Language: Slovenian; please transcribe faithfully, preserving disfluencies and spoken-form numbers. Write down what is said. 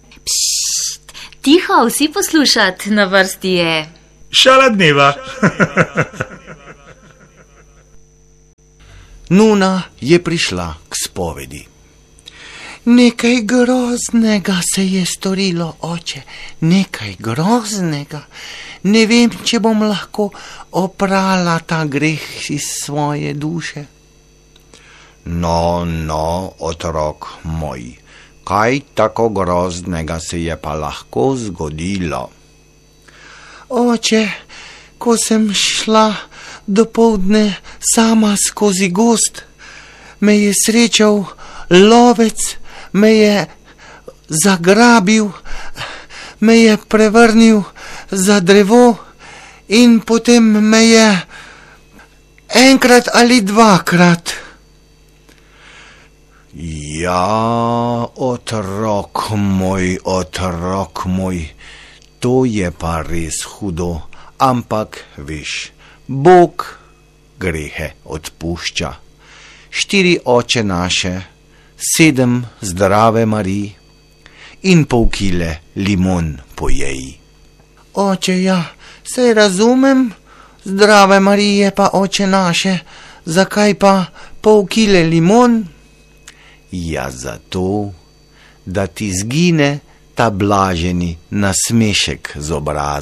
Pšt, tiho, vsi poslušat, na vrsti je Šala dneva. Nuna je prišla k spovedi. Nekaj groznega se je storilo, oče, nekaj groznega. Ne vem, če bom lahko oprala ta greh iz svoje duše. No, no, otrok moj, kaj tako groznega se je pa lahko zgodilo? Oče, ko sem šla dopoldne sama skozi gozd, me je srečal lovec, me je zagrabil, me je prevrnil za drevo in potem me je enkrat ali dvakrat. Ja, otrok moj, otrok moj, to je pa res hudo, ampak veš, Bog grehe odpušča. Štiri oče naše, sedem zdrave Marij in pol kile limon pojej. Oče, ja, saj razumem, zdrave Marije pa oče naše, zakaj pa pol kile limon? Ja, zato, da ti zgine ta blaženi nasmešek z obraza.